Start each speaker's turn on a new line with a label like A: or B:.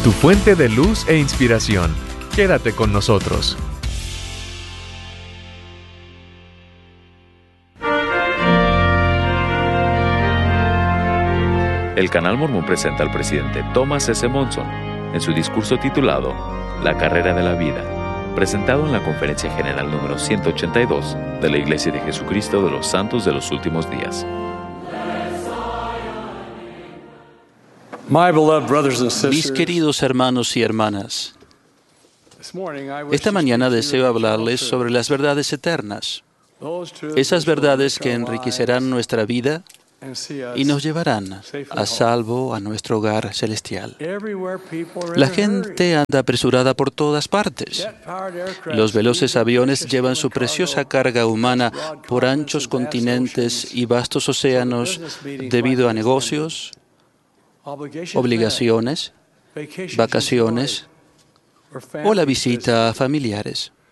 A: tu fuente de luz e inspiración. Quédate con nosotros.
B: El Canal Mormón presenta al presidente Thomas S. Monson en su discurso titulado La carrera de la vida, presentado en la Conferencia General número 182 de la Iglesia de Jesucristo de los Santos de los Últimos Días.
C: Mis queridos hermanos y hermanas, esta mañana deseo hablarles sobre las verdades eternas, esas verdades que enriquecerán nuestra vida y nos llevarán a salvo a nuestro hogar celestial. La gente anda apresurada por todas partes. Los veloces aviones llevan su preciosa carga humana por anchos continentes y vastos océanos debido a negocios, obligaciones, vacaciones o la visita a familiares.